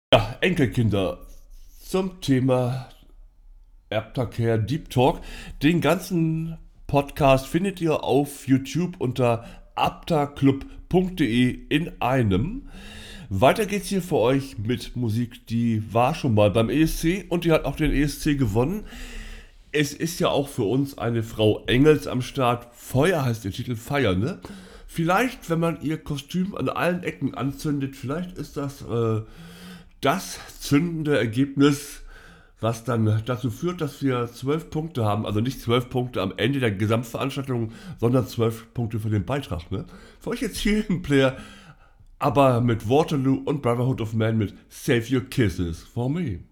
Ja, Enkelkinder zum Thema Aftercare Deep Talk. Den ganzen Podcast findet ihr auf YouTube unter aptaclub.de in einem. Weiter geht's hier für euch mit Musik, die war schon mal beim ESC und die hat auch den ESC gewonnen. Es ist ja auch für uns eine Frau Engels am Start. Feuer heißt der Titel, Feier, ne? Vielleicht, wenn man ihr Kostüm an allen Ecken anzündet, vielleicht ist das zündende Ergebnis, was dann dazu führt, dass wir 12 Punkte haben. Also nicht 12 Punkte am Ende der Gesamtveranstaltung, sondern 12 Punkte für den Beitrag. Ne? Für euch jetzt hier ein Player, aber mit Waterloo und Brotherhood of Man mit Save Your Kisses for Me.